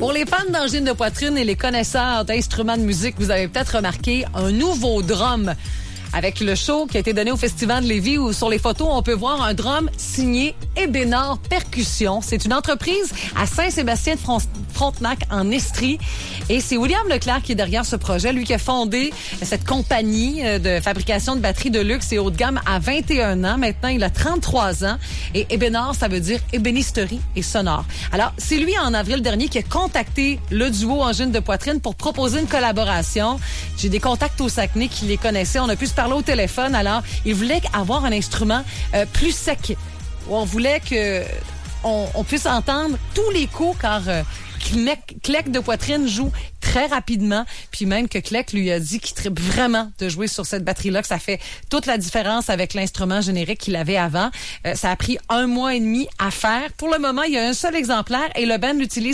Pour les fans d'angines de poitrine et les connaisseurs d'instruments de musique, vous avez peut-être remarqué un nouveau drum. Avec le show qui a été donné au Festival de Lévis où sur les photos, on peut voir un drum signé Ebénard Percussions. C'est une entreprise à Saint-Sébastien-de-Frontenac en Estrie. Et c'est William Leclerc qui est derrière ce projet. Lui qui a fondé cette compagnie de fabrication de batteries de luxe et haut de gamme à 21 ans. Maintenant, il a 33 ans. Et Ebénard, ça veut dire ébénisterie et sonore. Alors, c'est lui en avril dernier qui a contacté le duo Angine de poitrine pour proposer une collaboration. J'ai des contacts au Saguenay qui les connaissaient. On a pu se parler au téléphone. Alors, il voulait avoir un instrument plus sec. On voulait que on puisse entendre tous les coups car Clec de poitrine joue très rapidement. Puis même que Clec lui a dit qu'il tripe vraiment de jouer sur cette batterie-là, que ça fait toute la différence avec l'instrument générique qu'il avait avant. Ça a pris 1 mois et demi à faire. Pour le moment, il y a un seul exemplaire et le band l'utilise